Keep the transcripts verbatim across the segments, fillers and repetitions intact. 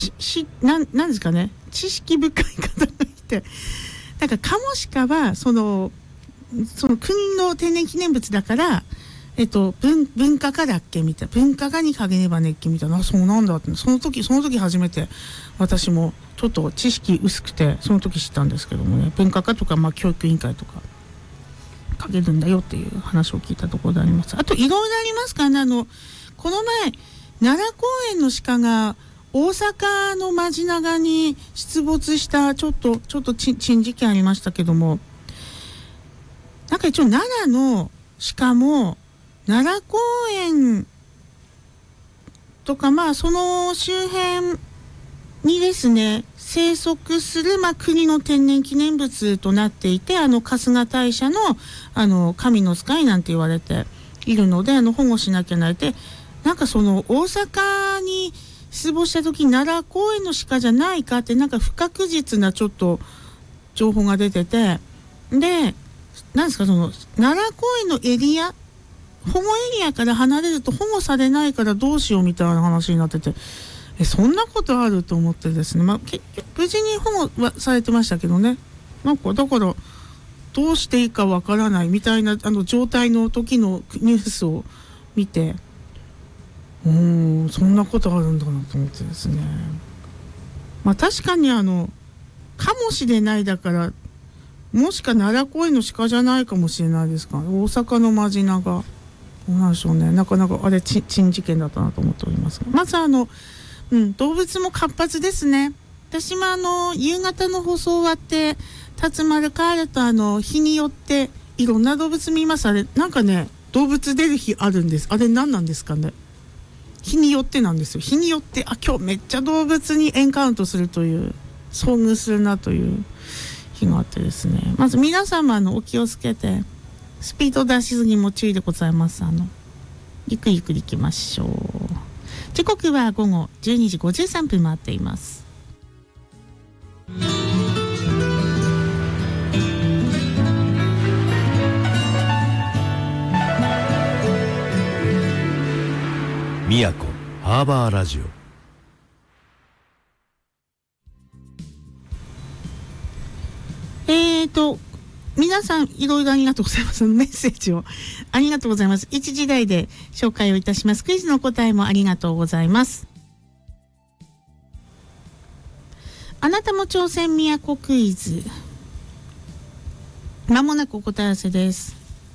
しなん、なんですかね、知識深い方がいて、だからカモシカはそのその国の天然記念物だから、えっと、文, 文化科だっけみたいな、文化科に陰ねば熱気みたいな、あ、そうなんだって、その時その時初めて私もちょっと知識薄くてその時知ったんですけどもね、文化科とか、まあ、教育委員会とか陰るんだよっていう話を聞いたところであります。あといろいろありますからね。あのこの前奈良公園の鹿が大阪の街中に出没したちょっとちょっとち珍事件ありましたけども、なんか一応奈良の鹿も奈良公園とか、まあその周辺にですね生息する、まあ、国の天然記念物となっていて、あの春日大社のあの神の使いなんて言われているので、あの保護しなきゃないで、なんかその大阪に出没した時に奈良公園の鹿じゃないかってなんか不確実なちょっと情報が出てて、でなんですか、その奈良公園のエリア、保護エリアから離れると保護されないからどうしようみたいな話になってて、えそんなことあると思ってですね、まあ、結局無事に保護はされてましたけどね、なんかだからどうしていいかわからないみたいなあの状態の時のニュースを見て、うーんそんなことあるんだなと思ってですね、まあ確かにあのかもしれないだから、もしか奈良公園の鹿じゃないかもしれないですか、大阪のマジナがどうなんでしょうね、なかなかあれち珍事件だったなと思っておりますが、まずあの、うん、動物も活発ですね。私もあの夕方の放送終わって辰丸帰るとあの日によっていろんな動物見ます。あれなんかね動物出る日あるんです。あれ何なんですかね、日によってなんですよ。日によって、あ今日めっちゃ動物にエンカウントするという、遭遇するなという日があってですね、まず皆様のお気をつけて、スピード出しすぎも注意でございます。あのゆっくりゆっくり行きましょう。時刻は午後じゅうにじごじゅうさんぷん回っています。 宮古ハーバーラジオ。 えーと皆さんいろいろありがとうございます。メッセージをありがとうございます。いちじ台で紹介をいたします。クイズの答えもありがとうございます。あなたも挑戦都クイズ、まもなくお答え合わせです。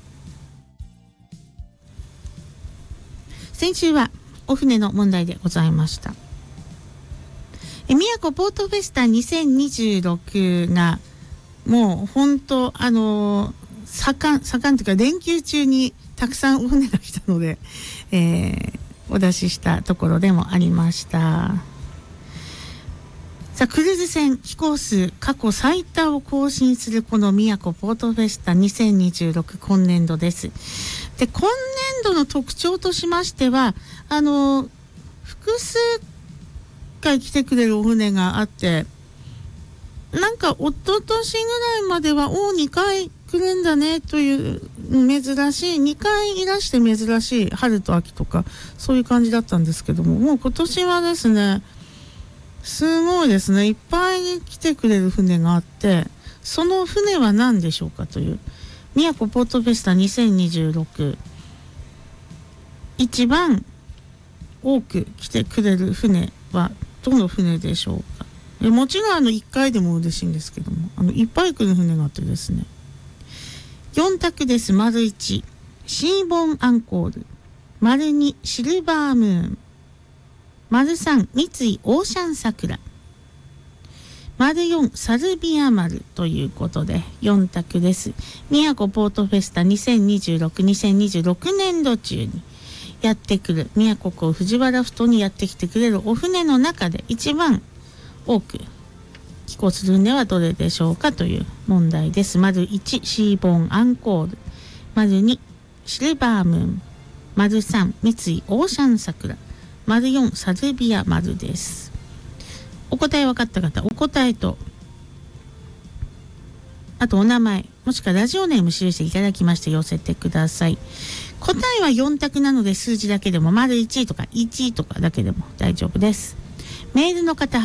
先週はお船の問題でございました。え宮古ポートフェスタにせんにじゅうろくがもう本当あの盛ん盛んというか連休中にたくさんお船が来たので、えー、お出ししたところでもありました。さあクルーズ船飛行数過去最多を更新するこの宮古ポートフェスタにせんにじゅうろく今年度です。で今年度の特徴としましては、あの複数回来てくれるお船があって、なんか一昨年ぐらいまではおにかい来るんだねという珍しい、にかいいらして珍しい春と秋とかそういう感じだったんですけども、もう今年はですねすごいですね、いっぱい来てくれる船があって、その船は何でしょうかという宮古ポートフェスタにせんにじゅうろく、一番多く来てくれる船はどの船でしょうか。えもちろんあのいっかいでも嬉しいんですけども、あのいっぱい来る船があってですね、よん択です。丸いちシーボンアンコール、丸にシルバームーン、丸さん三井オーシャン桜、丸よんサルビア丸ということでよん択です。宮古ポートフェスタにせんにじゅうろく、にせんにじゅうろく年度中にやってくる宮古港藤原ふ頭にやってきてくれるお船の中で一番多く寄港する船はどれでしょうかという問題です。丸いちシーボンアンコール、丸にシルバームーン、丸さん三井オーシャン桜、丸よんサルビア丸です。お答え分かった方、お答えとあとお名前もしくはラジオネーム記していただきまして寄せてください。答えはよん択なので数字だけでも丸いちとかいちとかだけでも大丈夫です。 メールの方